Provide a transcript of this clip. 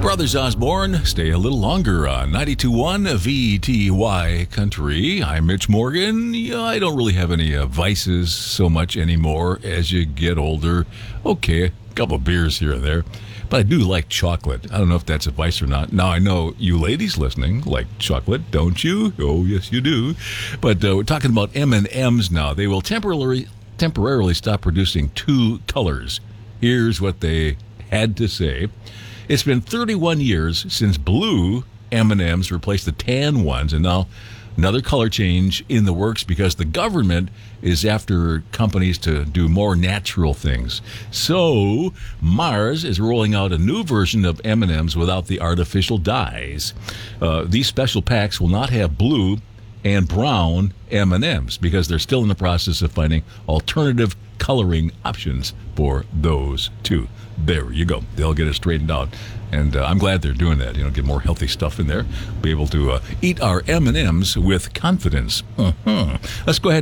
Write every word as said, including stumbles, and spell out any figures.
Brothers Osborne, stay a little longer on ninety-two point one V T Y Country. I'm Mitch Morgan. Yeah, I don't really have any uh, vices so much anymore as you get older. Okay, a couple of beers here and there. But I do like chocolate. I don't know if that's a vice or not. Now, I know you ladies listening like chocolate, don't you? Oh, yes, you do. But uh, we're talking about M and M's now. They will temporarily temporarily stop producing two colors. Here's what they had to say. It's been thirty-one years since blue M and M's replaced the tan ones, and now another color change in the works because the government is after companies to do more natural things. So Mars is rolling out a new version of M and M's without the artificial dyes. Uh, these special packs will not have blue and brown M and M's because they're still in the process of finding alternative coloring options for those two. There you go. They'll get it straightened out. And uh, I'm glad they're doing that. You know, get more healthy stuff in there. Be able to uh, eat our M and M's with confidence. Uh-huh. Let's go ahead.